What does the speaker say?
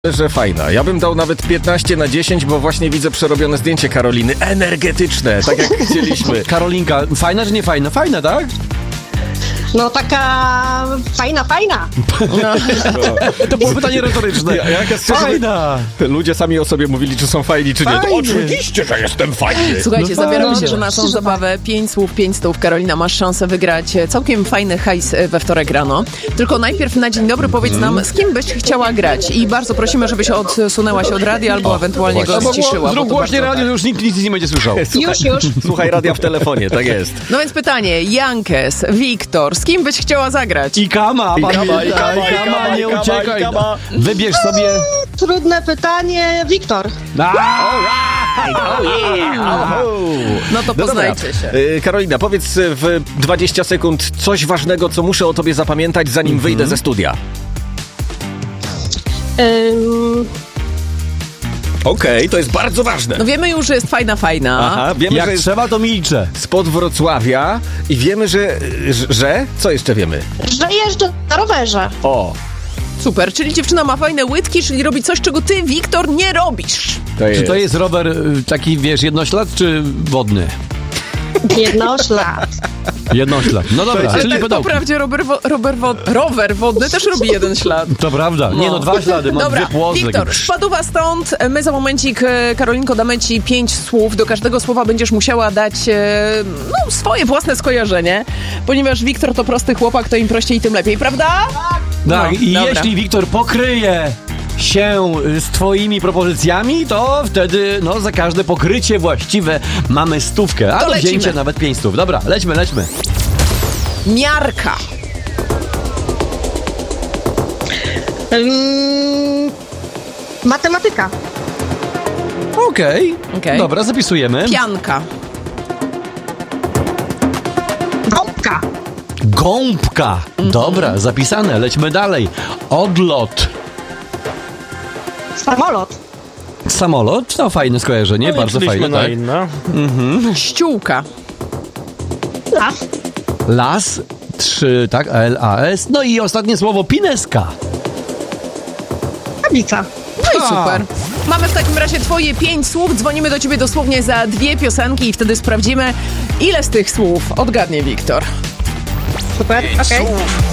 Że fajna. Ja bym dał nawet 15/10, bo właśnie widzę przerobione zdjęcie Karoliny. Energetyczne, tak jak chcieliśmy. Karolinka, fajna czy nie fajna? Fajna, tak? No taka fajna. No. To było pytanie retoryczne. Fajna! Ludzie sami o sobie mówili, czy są fajni, czy nie. To oczywiście, że jestem fajny. Słuchajcie, No zabieramy fajnie. się na naszą zabawę. 5 słów, 5 stów. Karolina, masz szansę wygrać całkiem fajny hajs we wtorek rano. Tylko najpierw na dzień dobry powiedz nam, z kim byś chciała grać. I bardzo prosimy, żebyś odsunęła się od radia albo ewentualnie go ściszyła. Zrób głośniej radio, już nikt nic nie będzie słyszał. Już. Słuchaj radia w telefonie, tak jest. No więc pytanie, Jankes, Wiktor, z kim byś chciała zagrać? I kama, nie uciekaj. Wybierz sobie... Trudne pytanie. Wiktor. No to poznajcie się. Karolina, powiedz w 20 sekund coś ważnego, co muszę o tobie zapamiętać, zanim wyjdę ze studia. Okej, to jest bardzo ważne. No wiemy już, że jest fajna. Aha, wiemy, Jak że jest trzeba, to milczę. spod Wrocławia i wiemy, że... Co jeszcze wiemy? Że jeżdżę na rowerze. O, Super, czyli dziewczyna ma fajne łydki, czyli robi coś, czego ty, Wiktor, nie robisz. Czy to jest rower taki, wiesz, jednoślad czy wodny? Jednoślad. Jednoślad. No dobra, czyli Tak po pedałki. prawdzie rower wodny też robi jeden ślad. To prawda. Nie no, 2 ślady, mam Dobra, 2 płozdy. Wiktor, spadła stąd. My za momencik, Karolinko, damy ci 5 słów. Do każdego słowa będziesz musiała dać swoje własne skojarzenie. Ponieważ Wiktor to prosty chłopak, to im prościej, tym lepiej, prawda? Tak, i dobra. jeśli Wiktor pokryje się z twoimi propozycjami, to wtedy, za każde pokrycie właściwe mamy 100, a To do lecimy. wzięcia nawet 5 stów. Dobra, lećmy. Miarka. Matematyka. Okej. Dobra, zapisujemy. Pianka. Gąbka. Gąbka. Dobra, zapisane, lećmy dalej. Odlot. Samolot. Samolot, to fajne skojarzenie, bardzo fajne, tak? Ściółka. Las. Las, 3, tak, L-A-S. No i ostatnie słowo, pineska. Tablica. No i super. Mamy w takim razie twoje 5 słów. Dzwonimy do ciebie dosłownie za 2 piosenki i wtedy sprawdzimy, ile z tych słów odgadnie Wiktor. Super, okej.